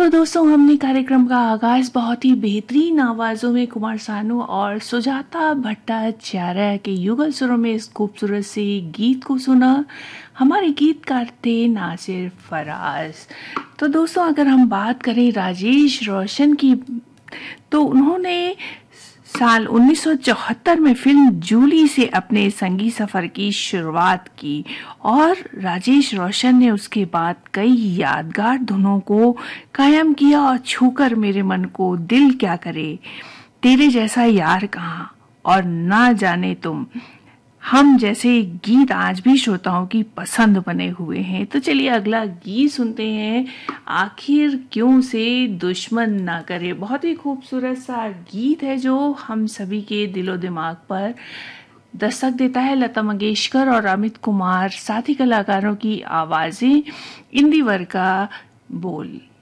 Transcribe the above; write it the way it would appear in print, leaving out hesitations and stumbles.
तो दोस्तों हमने कार्यक्रम का आगाज बहुत ही बेहतरीन आवाज़ों में कुमार सानू और सुजाता भट्टाचार्य के युगल सुरों में इस खूबसूरत से गीत को सुना। हमारे गीतकार थे नासिर फराज। तो दोस्तों अगर हम बात करें राजेश रोशन की, तो उन्होंने साल 1974 में फिल्म जूली से अपने संगीत सफर की शुरुआत की और राजेश रोशन ने उसके बाद कई यादगार धुनों को कायम किया और छूकर मेरे मन को दिल क्या करे, तेरे जैसा यार कहाँ और ना जाने तुम, हम जैसे गीत आज भी श्रोताओं की पसंद बने हुए हैं। तो चलिए अगला गीत सुनते हैं, आखिर क्यों से दुश्मन ना करे। बहुत ही खूबसूरत सा गीत है जो हम सभी के दिलो दिमाग पर दस्तक देता है। लता मंगेशकर और अमित कुमार साथी कलाकारों की आवाजें, इंदिवर का बोल।